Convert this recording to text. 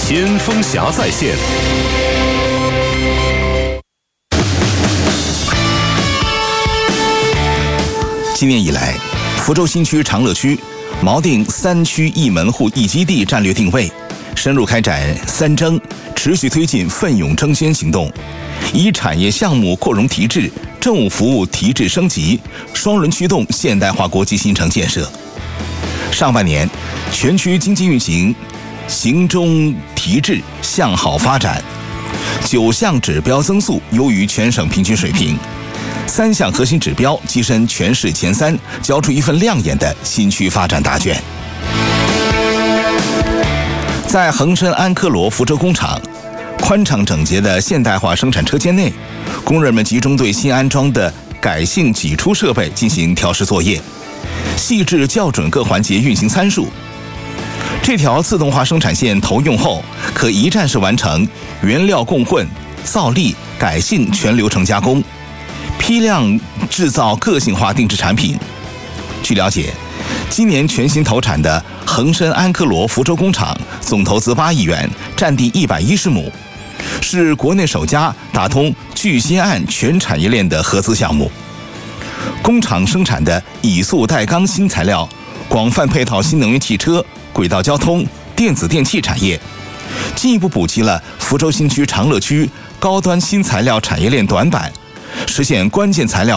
先锋侠在线。 今年以来，福州新区长乐区锚定3区1门户1基地战略定位，深入开展3征，持续推进奋勇争先行动，以产业项目扩容提质、政务服务提质升级，双轮驱动现代化国际新城建设。上半年，全区经济运行行中提质向好发展，9项指标增速优于全省平均水平，3项核心指标跻身全市前3，交出一份亮眼的新区发展答卷。在恒生安科罗福州工厂，宽敞整洁的现代化生产车间内，工人们集中对新安装的改性挤出设备进行调试作业，细致校准各环节运行参数。这条自动化生产线投用后，可一站式完成原料供混、造粒、改性全流程加工，批量制造个性化定制产品。据了解，今年全新投产的恒生安科罗福州工厂总投资8亿元，占地110亩，是国内首家打通聚酰胺全产业链的合资项目。工厂生产的乙素带钢新材料，广泛配套新能源汽车、轨道交通、电子电器产业，进一步补齐了福州新区长乐区高端新材料产业链短板，实现关键材料